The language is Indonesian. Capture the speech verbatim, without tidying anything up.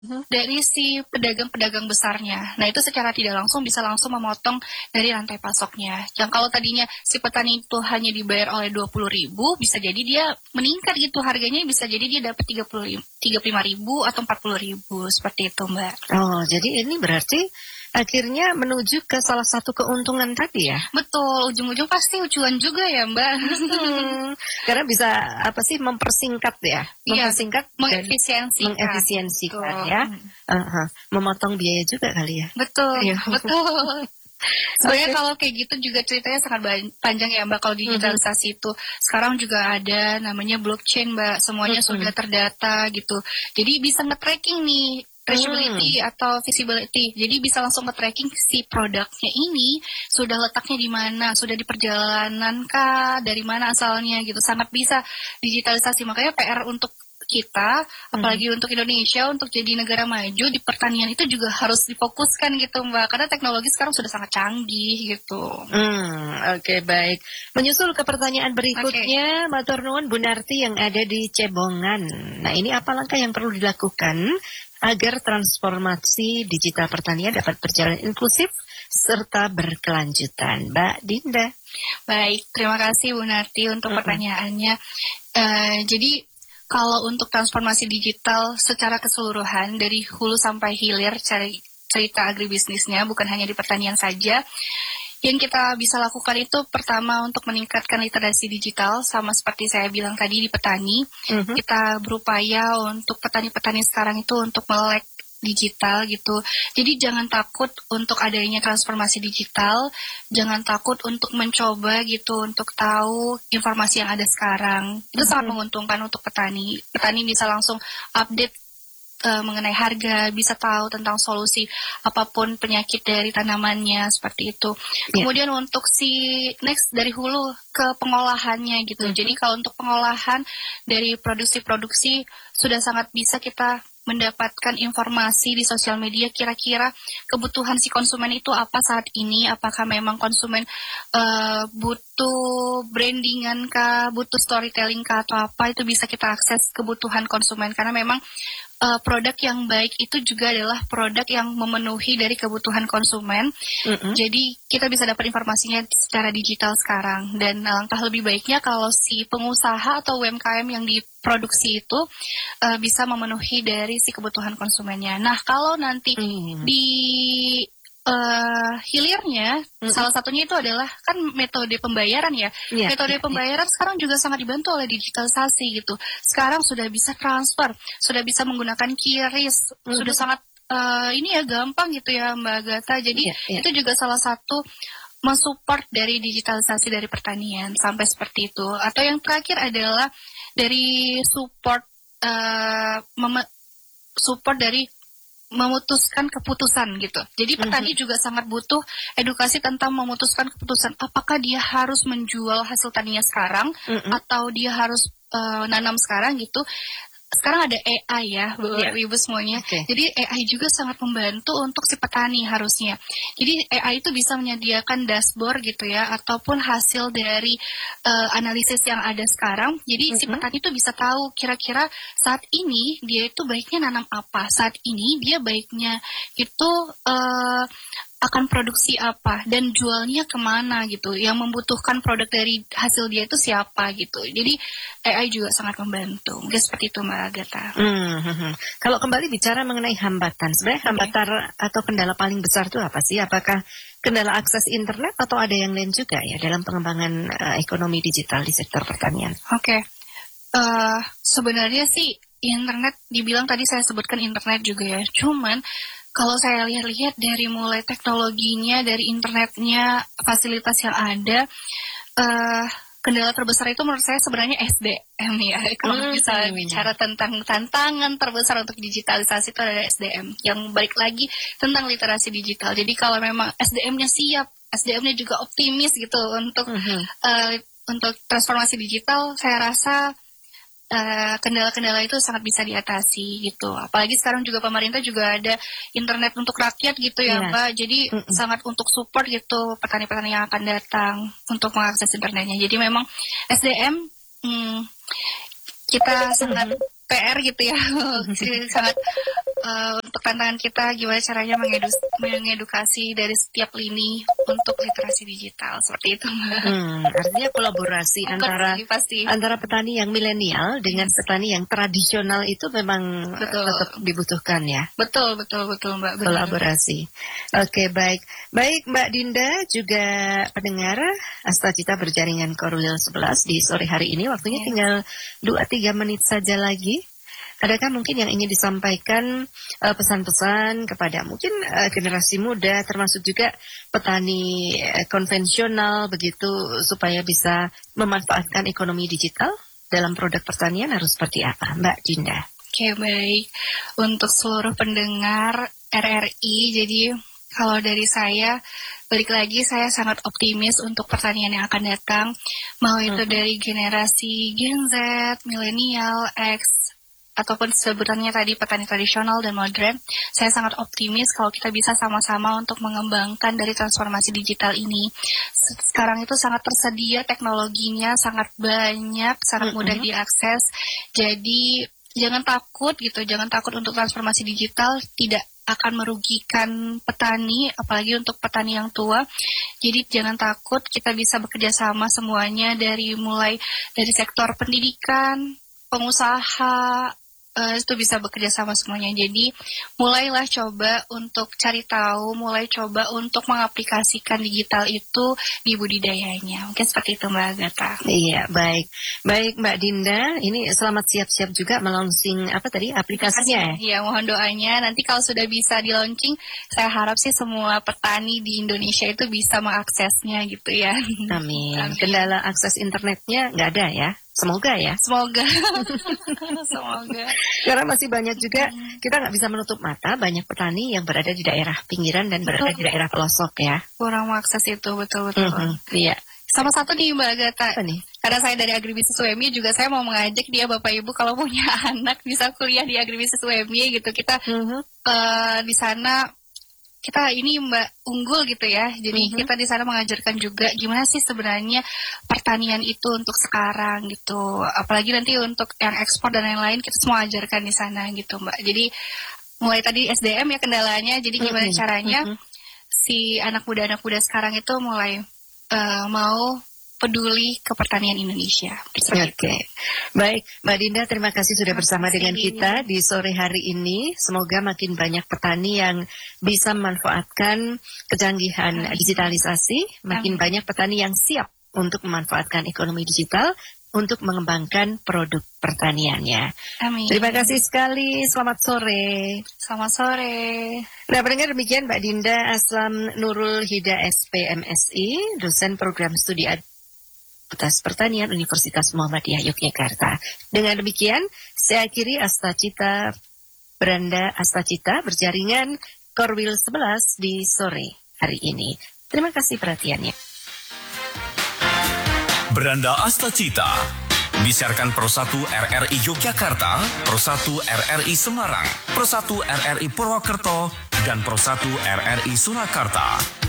Mhm. dari si pedagang-pedagang besarnya. Nah, itu secara tidak langsung bisa langsung memotong dari rantai pasoknya. Yang kalau tadinya si petani itu hanya dibayar oleh dua puluh ribu, bisa jadi dia meningkat gitu harganya, bisa jadi dia dapat tiga puluh, tiga puluh lima ribu atau empat puluh ribu, seperti itu, Mbak. Oh, jadi ini berarti akhirnya menuju ke salah satu keuntungan tadi ya? Betul, ujung-ujung pasti cuan juga ya, Mbak. Hmm, karena bisa apa sih mempersingkat ya, Iya, mempersingkat dan mengefisiensikan. mengefisiensikan Betul. ya, uh-huh. Memotong biaya juga kali ya. Betul, Iya. betul. Sebenarnya Oke. kalau kayak gitu juga ceritanya sangat panjang ya, Mbak. Kalau digitalisasi itu sekarang juga ada namanya blockchain, Mbak. Semuanya Mm-hmm. sudah terdata gitu. Jadi bisa nge-tracking nih traceability Hmm. atau visibility. Jadi bisa langsung nge-tracking si produknya ini sudah letaknya di mana, sudah di perjalanan kah, dari mana asalnya gitu. Sangat bisa digitalisasi. Makanya P R untuk kita, apalagi hmm. untuk Indonesia, untuk jadi negara maju di pertanian itu juga harus difokuskan gitu, Mbak. Karena teknologi sekarang sudah sangat canggih gitu. Hmm, oke, okay, baik. Menyusul ke pertanyaan berikutnya, okay. Matur nuwun Bu Narti yang ada di Cebongan. Nah, ini apa langkah yang perlu dilakukan agar transformasi digital pertanian dapat berjalan inklusif serta berkelanjutan, Mbak Dinda? Baik, terima kasih Bu Narti untuk mm-hmm. pertanyaannya. Uh, jadi kalau untuk transformasi digital secara keseluruhan dari hulu sampai hilir cari cerita agribisnisnya bukan hanya di pertanian saja. Yang kita bisa lakukan itu pertama untuk meningkatkan literasi digital sama seperti saya bilang tadi di petani. Mm-hmm. Kita berupaya untuk petani-petani sekarang itu untuk melek digital gitu. Jadi jangan takut untuk adanya transformasi digital, jangan takut untuk mencoba gitu, untuk tahu informasi yang ada sekarang. Itu mm-hmm. sangat menguntungkan untuk petani. Petani bisa langsung update uh, mengenai harga, bisa tahu tentang solusi apapun penyakit dari tanamannya, seperti itu. Yeah. Kemudian untuk si next dari hulu ke pengolahannya gitu. Mm-hmm. Jadi kalau untuk pengolahan dari produksi-produksi sudah sangat bisa kita mendapatkan informasi di sosial media kira-kira kebutuhan si konsumen itu apa saat ini, apakah memang konsumen uh, butuh brandingan kah, butuh storytelling kah atau apa, itu bisa kita akses kebutuhan konsumen karena memang uh, produk yang baik itu juga adalah produk yang memenuhi dari kebutuhan konsumen. Mm-hmm. Jadi kita bisa dapat informasinya secara digital sekarang dan langkah lebih baiknya kalau si pengusaha atau U M K M yang diproduksi itu uh, bisa memenuhi dari si kebutuhan konsumennya. Nah, kalau nanti mm-hmm. di uh, hilirnya, mm-hmm. salah satunya itu adalah kan metode pembayaran ya. Yeah, metode yeah, pembayaran yeah. sekarang juga sangat dibantu oleh digitalisasi gitu. Sekarang sudah bisa transfer, sudah bisa menggunakan QRIS, mm-hmm. sudah sangat uh, ini ya gampang gitu ya Mbak Agatha. Jadi yeah, yeah. itu juga salah satu mensupport dari digitalisasi dari pertanian sampai seperti itu. Atau yang terakhir adalah dari support uh, mem- support dari memutuskan keputusan gitu. Jadi petani mm-hmm. juga sangat butuh edukasi tentang memutuskan keputusan. Apakah dia harus menjual hasil taninya sekarang mm-hmm. atau dia harus uh, nanam sekarang gitu. Sekarang ada A I ya, yeah. Ibu semuanya. Okay. Jadi A I juga sangat membantu untuk si petani harusnya. Jadi A I itu bisa menyediakan dashboard gitu ya, ataupun hasil dari uh, analisis yang ada sekarang. Jadi mm-hmm. si petani itu bisa tahu kira-kira saat ini dia itu baiknya nanam apa. Saat ini dia baiknya itu uh, akan produksi apa dan jualnya kemana gitu. Yang membutuhkan produk dari hasil dia itu siapa gitu. Jadi A I juga sangat membantu. Mungkin seperti itu Mbak Agatha. Hmm, kalau kembali bicara mengenai hambatan, sebenarnya hambatan okay. atau kendala paling besar itu apa sih? Apakah kendala akses internet atau ada yang lain juga ya dalam pengembangan uh, ekonomi digital di sektor pertanian? Oke, okay. uh, sebenarnya sih internet, dibilang tadi saya sebutkan internet juga ya. Cuman kalau saya lihat-lihat dari mulai teknologinya, dari internetnya, fasilitas yang ada, uh, kendala terbesar itu menurut saya sebenarnya S D M ya. Kalau hmm. bisa bicara tentang tantangan terbesar untuk digitalisasi itu adalah S D M. Yang balik lagi tentang literasi digital. Jadi kalau memang S D M-nya siap, S D M-nya juga optimis gitu untuk hmm. uh, untuk transformasi digital, saya rasa Uh, kendala-kendala itu sangat bisa diatasi gitu. Apalagi sekarang juga pemerintah juga ada internet untuk rakyat gitu ya, yeah. Mbak. Jadi Mm-mm. sangat untuk support gitu petani-petani yang akan datang untuk mengakses internetnya. Jadi memang S D M hmm, kita sangat P R gitu ya, sangat uh, untuk tantangan kita gimana caranya mengedu mengedukasi dari setiap lini untuk literasi digital seperti itu. Hmm, artinya kolaborasi antara pasti, pasti. antara petani yang milenial dengan petani yang tradisional itu memang betul. tetap dibutuhkan ya. Betul betul betul Mbak. Betul. Kolaborasi. Oke baik baik Mbak Dinda juga pendengar Asta Cita berjaringan Korwil sebelas di sore hari ini waktunya ya. Tinggal dua tiga menit saja lagi. Adakah mungkin yang ingin disampaikan uh, pesan-pesan kepada mungkin uh, generasi muda termasuk juga petani uh, konvensional begitu supaya bisa memanfaatkan ekonomi digital dalam produk pertanian harus seperti apa Mbak Dinda? Oke baik, untuk seluruh pendengar R R I jadi kalau dari saya balik lagi saya sangat optimis untuk pertanian yang akan datang mau itu hmm. dari generasi Gen Z, milenial, X ataupun sebutannya tadi petani tradisional dan modern, saya sangat optimis kalau kita bisa sama-sama untuk mengembangkan dari transformasi digital ini. Sekarang itu sangat tersedia teknologinya, sangat banyak, sangat mudah mm-hmm. diakses. Jadi jangan takut gitu, jangan takut untuk transformasi digital, tidak akan merugikan petani, apalagi untuk petani yang tua. Jadi jangan takut, kita bisa bekerja sama semuanya dari mulai dari sektor pendidikan, pengusaha, Uh, itu bisa bekerja sama semuanya. Jadi mulailah coba untuk cari tahu, mulai coba untuk mengaplikasikan digital itu di budidayanya. Mungkin seperti itu Mbak Agatha. Iya, baik. Baik Mbak Dinda, ini selamat siap-siap juga melaunching apa tadi aplikasinya ya? Iya, mohon doanya. Nanti kalau sudah bisa di launching, saya harap sih semua petani di Indonesia itu bisa mengaksesnya gitu ya. Amin. Amin. Kendala akses internetnya nggak ada ya? Semoga ya. Semoga. Semoga. Karena masih banyak juga, kita nggak bisa menutup mata, banyak petani yang berada di daerah pinggiran dan berada betul. Di daerah pelosok ya. Kurang mengakses itu, betul-betul. Mm-hmm. Iya. Sama satu nih Mbak Agatha. Apa nih? Karena saya dari Agribisnis U M I juga saya mau mengajak dia Bapak Ibu kalau punya anak bisa kuliah di Agribisnis U M I gitu. Kita mm-hmm. uh, di sana kita ini Mbak unggul gitu ya. Jadi mm-hmm. kita di sana mengajarkan juga gimana sih sebenarnya pertanian itu untuk sekarang gitu. Apalagi nanti untuk yang ekspor dan lain-lain kita semua ajarkan di sana gitu Mbak. Jadi mulai tadi S D M ya kendalanya. Jadi gimana mm-hmm. caranya mm-hmm. si anak muda-anak muda sekarang itu mulai uh, mau peduli ke pertanian Indonesia. Oke, okay. Baik Mbak Dinda, terima kasih sudah bersama dengan kita di sore hari ini. Semoga makin banyak petani yang bisa memanfaatkan kecanggihan digitalisasi, makin Amin. Banyak petani yang siap untuk memanfaatkan ekonomi digital untuk mengembangkan produk pertaniannya. Amin. Terima kasih sekali, selamat sore. Selamat sore. Nah, pendengar demikian Mbak Dinda Aslam Nurul Hida S P M S I, dosen program studi Fakultas Pertanian Universitas Muhammadiyah Yogyakarta. Dengan demikian, saya akhiri Asta Cita, Beranda Asta Cita berjaringan Korwil sebelas di sore hari ini. Terima kasih perhatiannya. Beranda Asta Cita disiarkan Pro satu R R I Yogyakarta, Pro satu R R I Semarang, Pro satu R R I Purwokerto, dan Pro satu R R I Surakarta.